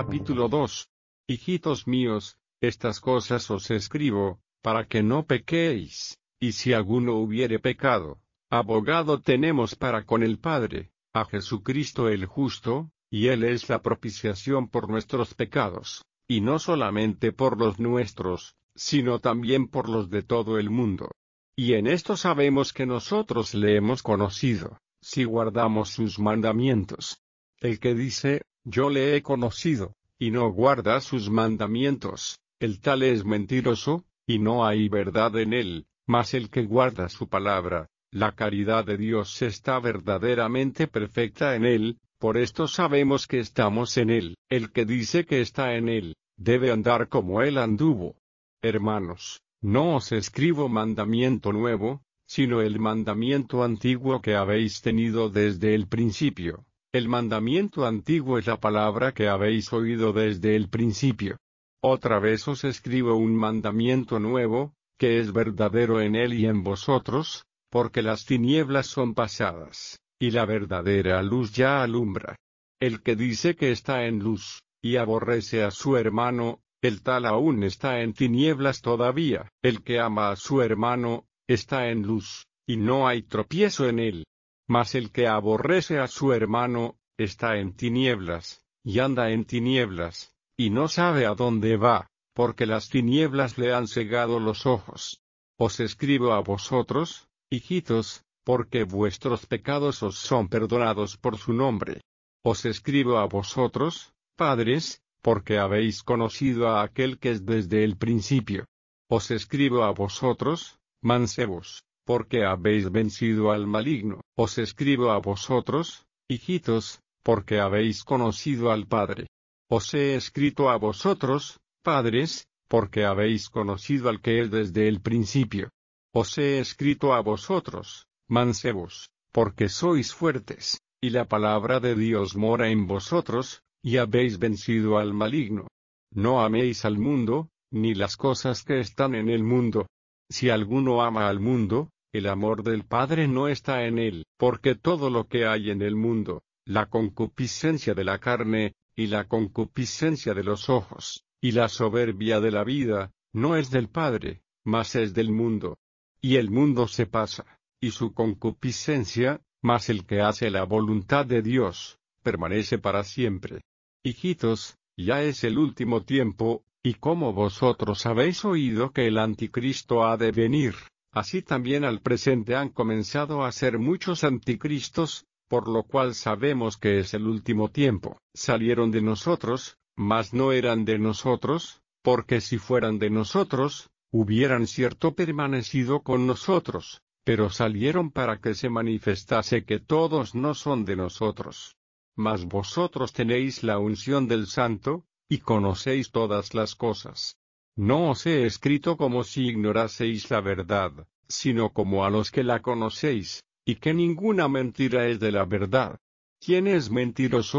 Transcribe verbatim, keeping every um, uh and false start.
Capítulo dos. Hijitos míos, estas cosas os escribo, para que no pequéis, y si alguno hubiere pecado, abogado tenemos para con el Padre, a Jesucristo el justo, y Él es la propiciación por nuestros pecados, y no solamente por los nuestros, sino también por los de todo el mundo. Y en esto sabemos que nosotros le hemos conocido, si guardamos sus mandamientos. El que dice, yo le he conocido, y no guarda sus mandamientos, el tal es mentiroso, y no hay verdad en él, mas el que guarda su palabra, la caridad de Dios está verdaderamente perfecta en él, por esto sabemos que estamos en él. El que dice que está en él, debe andar como él anduvo. Hermanos, no os escribo mandamiento nuevo, sino el mandamiento antiguo que habéis tenido desde el principio. El mandamiento antiguo es la palabra que habéis oído desde el principio. Otra vez os escribo un mandamiento nuevo, que es verdadero en él y en vosotros, porque las tinieblas son pasadas, y la verdadera luz ya alumbra. El que dice que está en luz, y aborrece a su hermano, el tal aún está en tinieblas todavía. El que ama a su hermano, está en luz, y no hay tropiezo en él. Mas el que aborrece a su hermano, está en tinieblas, y anda en tinieblas, y no sabe a dónde va, porque las tinieblas le han cegado los ojos. Os escribo a vosotros, hijitos, porque vuestros pecados os son perdonados por su nombre. Os escribo a vosotros, padres, porque habéis conocido a aquel que es desde el principio. Os escribo a vosotros, mancebos, porque habéis vencido al maligno. Os escribo a vosotros, hijitos, porque habéis conocido al Padre. Os he escrito a vosotros, padres, porque habéis conocido al que es desde el principio. Os he escrito a vosotros, mancebos, porque sois fuertes, y la palabra de Dios mora en vosotros, y habéis vencido al maligno. No améis al mundo, ni las cosas que están en el mundo. Si alguno ama al mundo, el amor del Padre no está en él, porque todo lo que hay en el mundo, la concupiscencia de la carne, y la concupiscencia de los ojos, y la soberbia de la vida, no es del Padre, mas es del mundo. Y el mundo se pasa, y su concupiscencia, mas el que hace la voluntad de Dios, permanece para siempre. Hijitos, ya es el último tiempo, y como vosotros habéis oído que el anticristo ha de venir, así también al presente han comenzado a ser muchos anticristos, por lo cual sabemos que es el último tiempo. Salieron de nosotros, mas no eran de nosotros, porque si fueran de nosotros, hubieran cierto permanecido con nosotros, pero salieron para que se manifestase que todos no son de nosotros. Mas vosotros tenéis la unción del Santo, y conocéis todas las cosas. No os he escrito como si ignoraseis la verdad, sino como a los que la conocéis, y que ninguna mentira es de la verdad. ¿Quién es mentiroso?